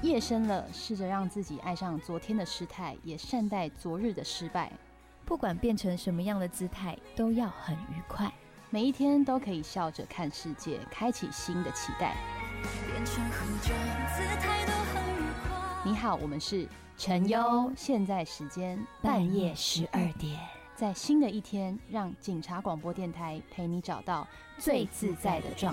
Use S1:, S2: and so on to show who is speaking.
S1: 夜深了，试着让自己爱上昨天的失态，也善待昨日的失败。
S2: 不管变成什么样的姿态，都要很愉快。
S1: 每一天都可以笑着看世界，开启新的期待。
S3: 变成何种姿态都很愉快。
S1: 你好，我们是陈优，现在时间
S2: 半夜12点，
S1: 在新的一天，让警察广播电台陪你找到最自在的状